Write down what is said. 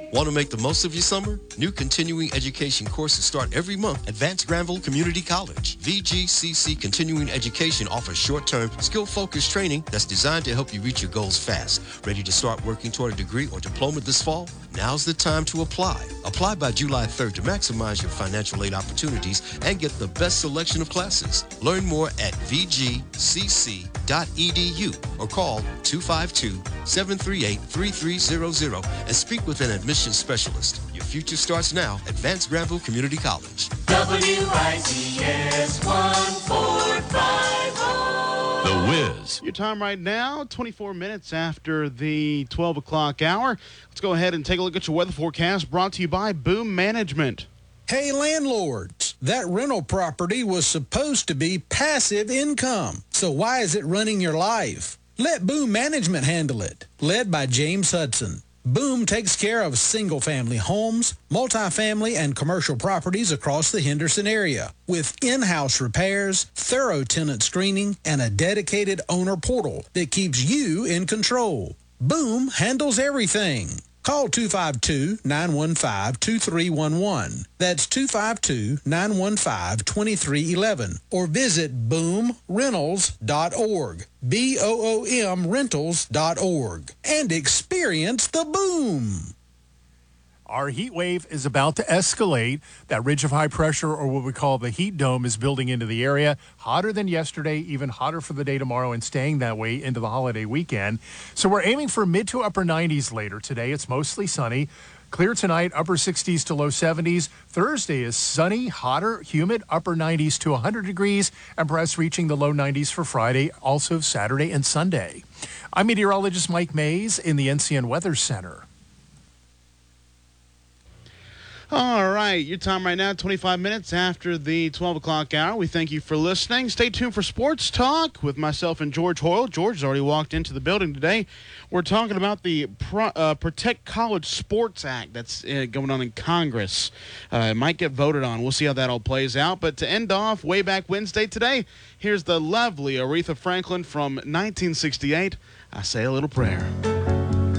Want to make the most of your summer? New continuing education courses start every month at Vance Granville Community College. VGCC Continuing Education offers short-term, skill-focused training that's designed to help you reach your goals fast. Ready to start working toward a degree or diploma this fall? Now's the time to apply. Apply by July 3rd to maximize your financial aid opportunities and get the best selection of classes. Learn more at vgcc.edu or call 252-738-3300 and speak with an admissions specialist. Your future starts now at Vance Granville Community College. WICS 1450. The Wiz. Your time right now, 24 minutes after the 12 o'clock hour. Let's go ahead and take a look at your weather forecast brought to you by Boom Management. Hey, landlords, that rental property was supposed to be passive income. So why is it running your life? Let Boom Management handle it. Led by James Hudson. Boom takes care of single-family homes, multifamily, and commercial properties across the Henderson area with in-house repairs, thorough tenant screening, and a dedicated owner portal that keeps you in control. Boom handles everything. Call 252-915-2311. That's 252-915-2311. Or visit boomrentals.org. BOOM rentals.org. And experience the boom. Our heat wave is about to escalate. That ridge of high pressure, or what we call the heat dome, is building into the area. Hotter than yesterday, even hotter for the day tomorrow, and staying that way into the holiday weekend. So we're aiming for mid to upper 90s later today. It's mostly sunny. Clear tonight, upper 60s to low 70s. Thursday is sunny, hotter, humid, upper 90s to 100 degrees, and perhaps reaching the low 90s for Friday, also Saturday and Sunday. I'm meteorologist Mike Mays in the NCN Weather Center. All right, your time right now, 25 minutes after the 12 o'clock hour. We thank you for listening. Stay tuned for Sports Talk with myself and George Hoyle. George has already walked into the building today. We're talking about the Protect College Sports Act that's going on in Congress. It might get voted on. We'll see how that all plays out. But to end off, way back Wednesday today, here's the lovely Aretha Franklin from 1968, I Say a Little Prayer.